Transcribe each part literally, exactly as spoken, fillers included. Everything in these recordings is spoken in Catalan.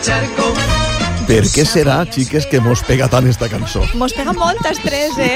Per què serà, xiques, que mos pega tant esta cançó? Mos pega molt els tres, eh?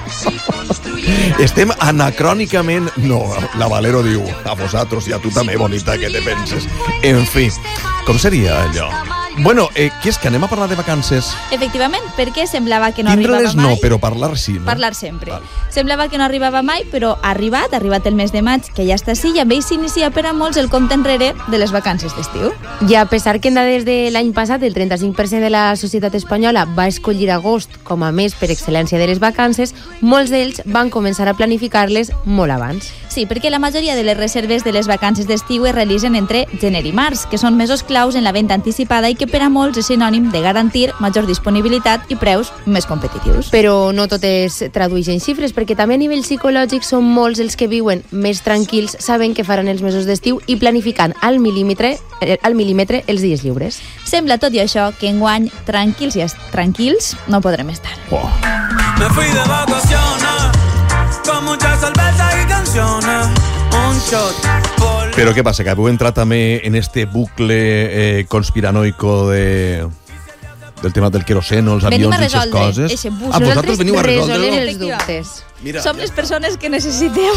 Estem anacrònicament... No, la Valero diu, a vosaltres i a tu també, bonita, que te penses. En fi, com seria allò? Bueno, eh, què és que anem a parlar de vacances? Efectivament, perquè semblava que no Tindre-les arribava mai. no, però parlar sí, no? Parlar sempre. Val. Semblava que no arribava mai, però ha arribat, ha arribat el mes de maig, que ja està així, i amb ell s'inicia per a molts el compte enrere de les vacances d'estiu. I a pesar que en dades de l'any passat el trenta-cinc per cent de la societat espanyola va escollir agost com a mes per excel·lència de les vacances, molts d'ells van començar a planificar-les molt abans. Sí, perquè la majoria de les reserves de les vacances d'estiu es realitzen entre gener i març, que són mesos claus en la venda anticipada i que per a molts és sinònim de garantir major disponibilitat i preus més competitius. Però no tot es tradueix en xifres, perquè també a nivell psicològic són molts els que viuen més tranquils, saben que faran els mesos d'estiu i planificant al mil·límetre, al mil·límetre els dies lliures. Sembla, tot i això, que enguany tranquils i tranquils no podrem estar. Oh. Me fui de vacaciones con mucha cerveza y canciones, un shot por... Però què passa? Que heu entrat també en este bucle eh, conspiranoico de... del tema del queroseno, els Venim avions i aquestes coses. eixe bus. Ah, vosaltres veniu a resoldre resoldre-ho? els dubtes. Mira, Som les persones que necessiteu.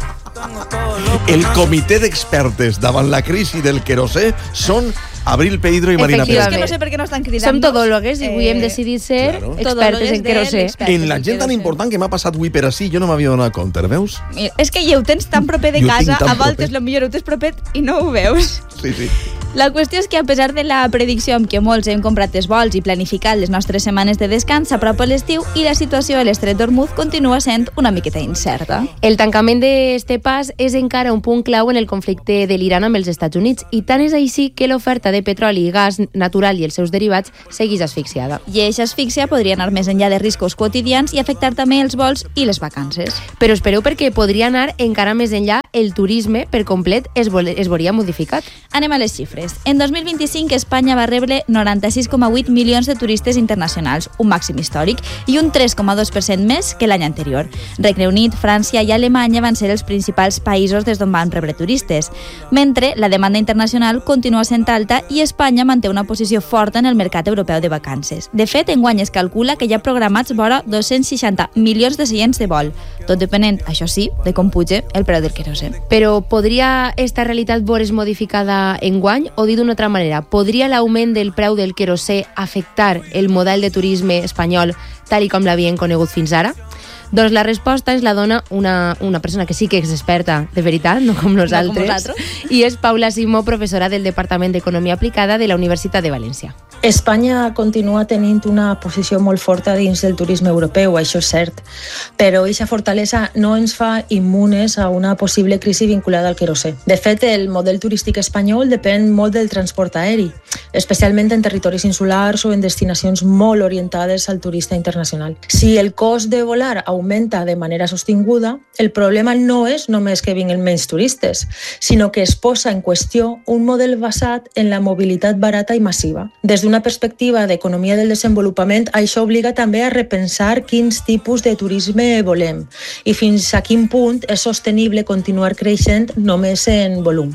el comitè d'expertes davant la crisi del querosè són Abril Peidro i Marina És Pérez. que no sé per què no estan cridant. Som todòlogues i avui hem decidit ser claro. expertes en querosè. En la gent tan important que m'ha passat avui per ací, jo no m'havia donat compte, veus? Mira, és que ja ho tens tan proper de Jo casa, tinc tan a voltes proper. lo millor ho tens proper i no ho veus. Sí, sí. La qüestió és que a pesar de la predicció amb què molts hem comprat els vols i planificat les nostres setmanes de descans, s'apropa l'estiu i la situació a l'estret d'Ormuz continua sent una miqueta incerta. El tancament d'este pas és encara un punt clau en el conflicte de l'Iran amb els Estats Units i tant és així que l'oferta de petroli i gas natural i els seus derivats segueix asfixiada. I eixa asfíxia podria anar més enllà de riscos quotidians i afectar també els vols i les vacances. Però espereu perquè podria anar encara més enllà, el turisme per complet es, vol, es veuria modificat. Anem a les xifres. En dos mil vint-i-cinc, Espanya va rebre noranta-sis coma vuit milions de turistes internacionals, un màxim històric, i un tres coma dos per cent més que l'any anterior. Regne Unit, França i Alemanya van ser els principals països des d'on van rebre turistes, mentre la demanda internacional continua sent alta i Espanya manté una posició forta en el mercat europeu de vacances. De fet, enguany es calcula que hi ha programats vora dos-cents seixanta milions de seients de vol, tot depenent, això sí, de com puja el preu del querosè. Però podria esta realitat veure's modificada enguany o, dit d'una altra manera, podria l'augment del preu del querosè afectar el model de turisme espanyol tal i com l'havien conegut fins ara? Doncs la resposta ens la dona una, una persona que sí que és experta, de veritat, no com nosaltres, No com nosaltres. i és Paula Simó, professora del Departament d'Economia Aplicada de la Universitat de València. Espanya continua tenint una posició molt forta dins del turisme europeu, això és cert, però aquesta fortalesa no ens fa immunes a una possible crisi vinculada al querosè. De fet, el model turístic espanyol depèn molt del transport aeri, especialment en territoris insulars o en destinacions molt orientades al turista internacional. Si el cost de volar augmenta de manera sostinguda, el problema no és només que vinguin menys turistes, sinó que es posa en qüestió un model basat en la mobilitat barata i massiva. Des d'una perspectiva d'economia del desenvolupament, això obliga també a repensar quins tipus de turisme volem i fins a quin punt és sostenible continuar creixent només en volum.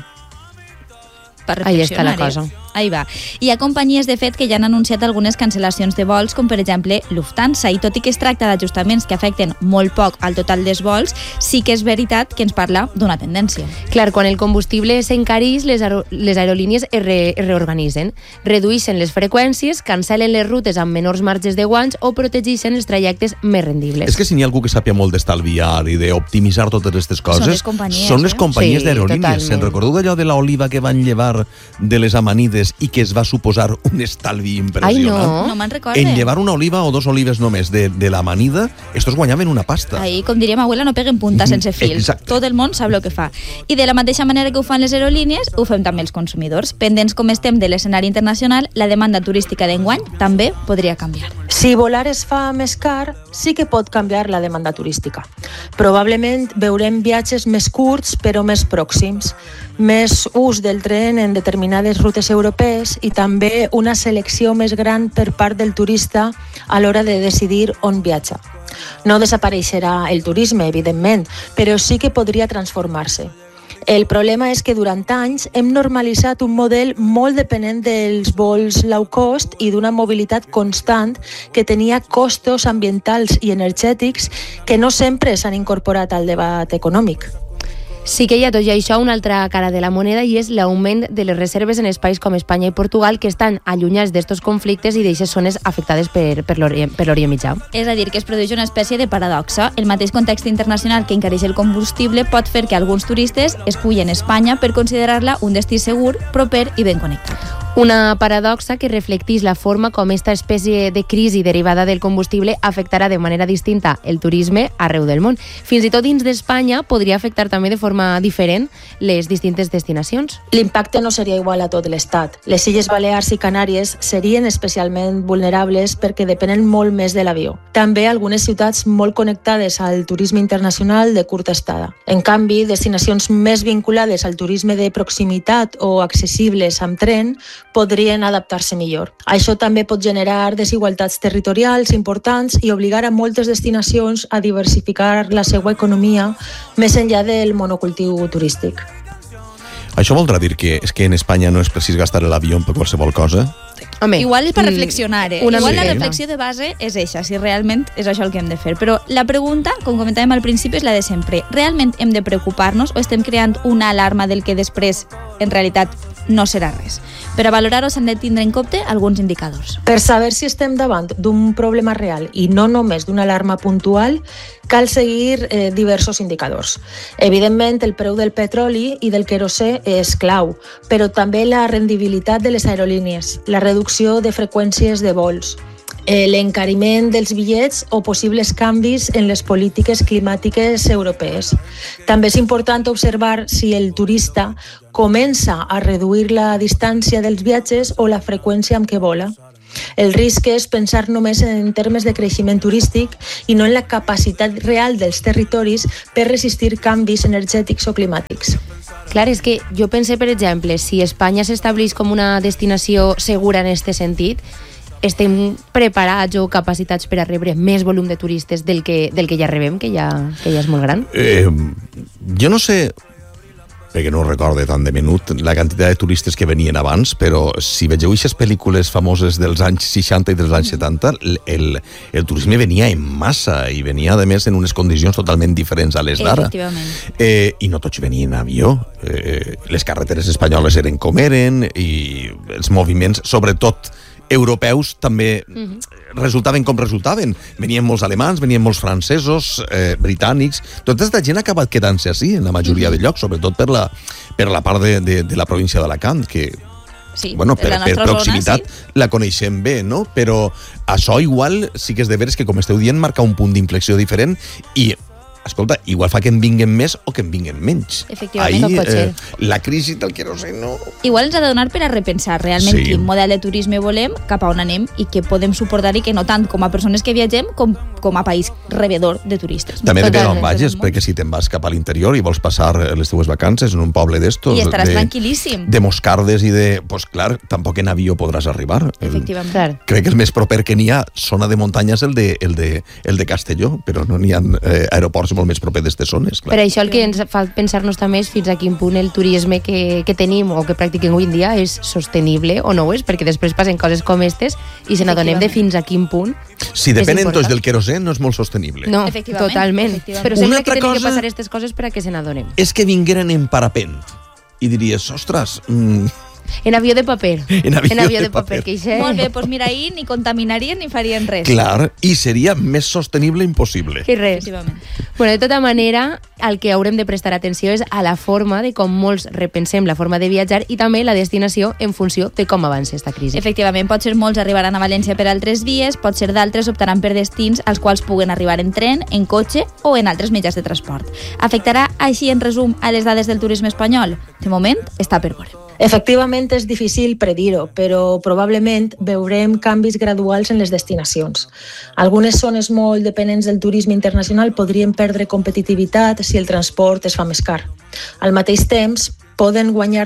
Per Ahí està la reflexionar-hi. cosa. Ahí va. Hi ha companyies, de fet, que ja han anunciat algunes cancel·lacions de vols, com per exemple Lufthansa, i tot i que es tracta d'ajustaments que afecten molt poc al total dels vols, sí que és veritat que ens parla d'una tendència. Clar, quan el combustible s'encareix, les, aero les aerolínies es, re es reorganitzen, redueixen les freqüències, cancel·len les rutes amb menors marges de guanys o protegeixen els trajectes més rendibles. És que si n'hi ha algú que sàpia molt d'estalviar i d'optimitzar totes aquestes coses, Són les companyies, són les eh? companyies Sí, d'aerolínies. totalment. Se'n recordeu d'allò de l'oliva que van llevar de les amanides i que es va suposar un estalvi impressionant? Ai, no. No me'n recorde. En llevar una oliva o dos olives només de, de l'amanida, estos guanyaven una pasta. Ahí, com diríem, abuela, no peguen punta sense fil. Exacte. Tot el món sap el que fa. I de la mateixa manera que ho fan les aerolínies, ho fem també els consumidors. Pendents com estem de l'escenari internacional, la demanda turística d'enguany també podria canviar. Si volar es fa més car, sí que pot canviar la demanda turística. Probablement veurem viatges més curts però més pròxims, més ús del tren en determinades rutes europees i també una selecció més gran per part del turista a l'hora de decidir on viatja. No desapareixerà el turisme, evidentment, però sí que podria transformar-se. El problema és que durant anys hem normalitzat un model molt dependent dels vols low cost i d'una mobilitat constant que tenia costos ambientals i energètics que no sempre s'han incorporat al debat econòmic. Sí que hi ha tot i això una altra cara de la moneda i és l'augment de les reserves en espais com Espanya i Portugal que estan allunyats d'estos conflictes i d'eixes zones afectades per, per l'Orient Mitjà. És a dir, que es produeix una espècie de paradoxa. El mateix context internacional que encareix el combustible pot fer que alguns turistes escullen Espanya per considerar-la un destí segur, proper i ben connectat. Una paradoxa que reflecteix la forma com aquesta espècie de crisi derivada del combustible afectarà de manera distinta el turisme arreu del món. Fins i tot dins d'Espanya podria afectar també de forma diferent les distintes destinacions. L'impacte no seria igual a tot l'Estat. Les Illes Balears i Canàries serien especialment vulnerables perquè depenen molt més de l'avió. També algunes ciutats molt connectades al turisme internacional de curta estada. En canvi, destinacions més vinculades al turisme de proximitat o accessibles amb tren podrien adaptar-se millor. Això també pot generar desigualtats territorials importants i obligar a moltes destinacions a diversificar la seva economia més enllà del monocultiu turístic. Això voldrà dir que és que en Espanya no és precís gastar l'avió per qualsevol cosa? Home, Igual és per reflexionar, eh? una Igual la miqueta. reflexió de base és eixa, si realment és això el que hem de fer. Però la pregunta, com comentàvem al principi, és la de sempre. Realment hem de preocupar-nos o estem creant una alarma del que després, en realitat, no serà res? Per a valorar-ho s'han de tindre en compte alguns indicadors. Per saber si estem davant d'un problema real i no només d'una alarma puntual, cal seguir eh, diversos indicadors. Evidentment, el preu del petroli i del querosè és clau, però també la rendibilitat de les aerolínies, la reducció de freqüències de vols, eh, l'encariment dels bitllets o possibles canvis en les polítiques climàtiques europees. També és important observar si el turista comença a reduir la distància dels viatges o la freqüència amb què vola. El risc és pensar només en termes de creixement turístic i no en la capacitat real dels territoris per resistir canvis energètics o climàtics. Clar, és que jo pensé, per exemple, si Espanya s'estableix com una destinació segura en aquest sentit, estem preparats o capacitats per a rebre més volum de turistes del que, del que ja rebem, que ja, que ja és molt gran? Eh, jo no sé, perquè no recorde tant de menut, la quantitat de turistes que venien abans, però si vegeu aquestes pel·lícules famoses dels anys seixanta i dels anys setanta, el, el turisme venia en massa i venia, a més, en unes condicions totalment diferents a les d'ara. Efectivament. Eh, I no tots venien en avió. Eh, les carreteres espanyoles eren com eren i els moviments, sobretot europeus, també uh-huh. resultaven com resultaven. Venien molts alemans, venien molts francesos, eh, britànics. Tota aquesta gent ha acabat quedant-se així en la majoria uh-huh. de llocs, sobretot per la, per la part de, de, de la província d'Alacant, que Sí, bueno, per, per proximitat zona, sí. la coneixem bé, no? Però això igual sí que és de veres que, com esteu dient, marca un punt d'inflexió diferent i escolta, igual fa que en vinguen més o que en vinguen menys. Efectivament, Ahí, no pot ser. eh, la crisi del que no sé, no... Igual ens ha de donar per a repensar realment Sí. quin model de turisme volem, cap a on anem i què podem suportar i que no tant com a persones que viatgem com, com a país rebedor de turistes. També depèn on Totalment, vagis, perquè si te'n vas cap a l'interior i vols passar les teves vacances en un poble d'estos... I estaràs de, tranquil·líssim. de Moscardes i de... Pues clar, tampoc en avió podràs arribar. Efectivament. Clar. Crec que el més proper que n'hi ha, zona de muntanya, és el de, el de, el de Castelló, però no n'hi ha eh, aeroports molt més propers d'estes zones. Clar. Per això el que ens fa pensar-nos també és fins a quin punt el turisme que, que tenim o que practiquem avui en dia és sostenible o no ho és, perquè després passen coses com estes i se n'adonem de fins a quin punt Si és depenen tots important. del querosè, no és molt sostenible. No, Efectivament, totalment. efectivament. Però Una sembla altra que tenen que cosa- passar aquestes coses per a que se n'adonem. És que vingueren en parapent i diries, ostres, mm, En avió de paper. En avió de de paper. paper, que això... Molt bé, doncs mira, ahir ni contaminarien ni farien res. clar, i seria més sostenible impossible. Que res. Efectivament. Bueno, de tota manera, el que haurem de prestar atenció és a la forma de com molts repensem la forma de viatjar i també la destinació en funció de com avança esta crisi. Efectivament, pot ser molts arribaran a València per altres vies, pot ser d'altres optaran per destins als quals puguen arribar en tren, en cotxe o en altres mitjans de transport. Afectarà així, en resum, a les dades del turisme espanyol? De moment, està per veure. Efectivament, és difícil predir-ho, però probablement veurem canvis graduals en les destinacions. Algunes zones molt dependents del turisme internacional podrien perdre competitivitat si el transport es fa més car. Al mateix temps, poden guanyar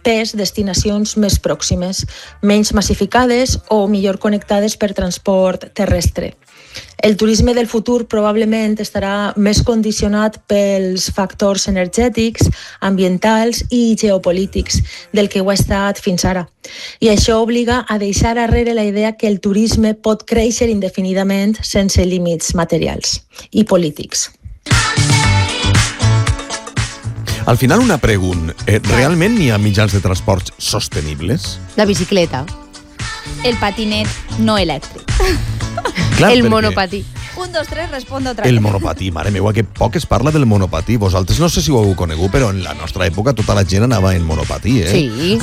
pes destinacions més pròximes, menys massificades o millor connectades per transport terrestre. El turisme del futur probablement estarà més condicionat pels factors energètics, ambientals i geopolítics del que ho ha estat fins ara. I això obliga a deixar arrere la idea que el turisme pot créixer indefinidament sense límits materials i polítics. Al final, una pregunta. Eh, realment n'hi ha mitjans de transports sostenibles? La bicicleta. El patinet no elèctric. Clar, el perquè monopatí. Un, dos, tres, responde otra El vez. monopatí, mare meva, que poc es parla del monopatí. Vosaltres no sé si ho heu conegut, però en la nostra època tota la gent anava en monopatí, eh? Sí.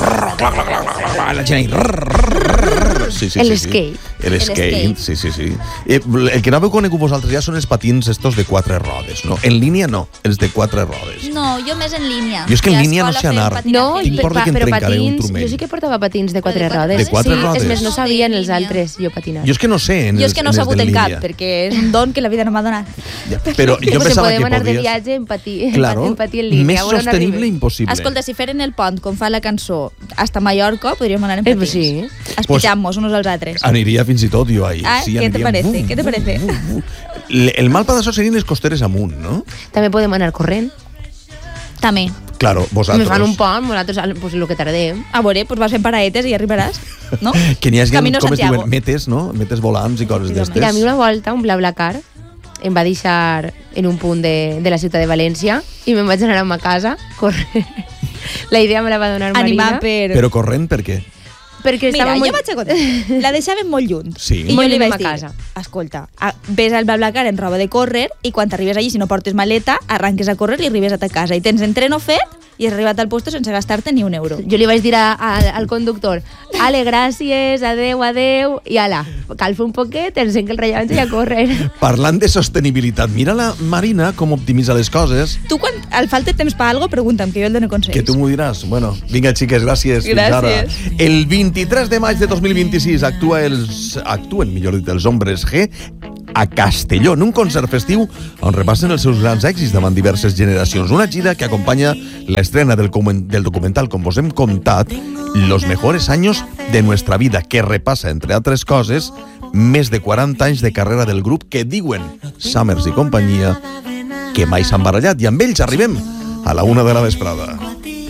La gent ahí... Sí, sí, El sí, sí. skate. El El skate, skate. sí, sí, sí. Eh, el que no heu conegut vosaltres ja són els patins estos de quatre rodes, no? En línia no, els de quatre rodes. No, jo més en línia. Jo és que en I a línia no escola sé fèiem anar. patinaje No, en Tinc línia. por de que em però trencaré un patins, turmell. jo sí que portava patins de quatre De quatre- rodes. de quatre sí, rodes. És més, no sabien els línia. altres, jo patinar. Jo és que no sé en Jo els, és que no en he els sabut de en cap, línia. perquè és un don que la vida no m'ha donat. Ja, però jo Pues pensava podem que anar de podies... viatge en patí, en Claro, patí, en patí en línia. més a veure on sostenible arribem. impossible. Escolta, si feren el pont, com fa la cançó, hasta Mallorca, podríem anar en Eh, patins. pues sí. Espichamos unos als altres. Aniria fins i tot jo ahí. Ah, sí, ¿qué te aniríem parece? bum, ¿Qué te bum, parece? bum, bum. Le- El mal per això serien les costeres amunt, no? També podem anar corrent. També. Claro, vosaltres. Ens fan un pont, nosaltres, pues, el que tardem. A veure, pues vas fent paraetes i arribaràs, no? Que n'hi hagi, Camino com es Santiago. diuen, metes, no? Metes volants i coses Mira, d'estes. a mi una volta un BlaBlaCar em va deixar en un punt de, de la ciutat de València i me'n vaig anar a ma casa corrent. La idea me la va donar Marina. Animar per... Però corrent per què? Perquè Mira, estava jo molt... vaig a contar. La deixaven molt lluny. Sí. I jo Molt li lluny vaig de dir, ma casa. escolta, a- ves al BlaBlaCar en roba de córrer i quan t'arribes allí, si no portes maleta, arranques a córrer i arribes a ta casa. I tens entreno fet i has arribat al puesto sense gastar-te ni un euro. Jo li vaig dir a, a, al conductor, ale, gràcies, adeu, adeu, i ala, cal fer un poquet, encenc el rellotge i a córrer. Parlant de sostenibilitat, mira la Marina com optimitza les coses, Tu, quan al falta temps per algo, pregunta'm, que jo el dono consells. que tu m'ho diràs. Bueno, vinga, xiques, gràcies. Fins Gràcies. ara. El vint-i-tres de maig de dos mil vint-i-sis actua els, actuen, millor dit, els Hombres G a Castelló, en un concert festiu on repassen els seus grans èxits davant diverses generacions. Una gira que acompanya l'estrena del, comen- del documental, com vos hem contat, Los mejores años de nuestra vida, que repassa, entre altres coses, més de quaranta anys de carrera del grup que diuen Summers i companyia que mai s'han barallat. I amb ells arribem a la una de la vesprada.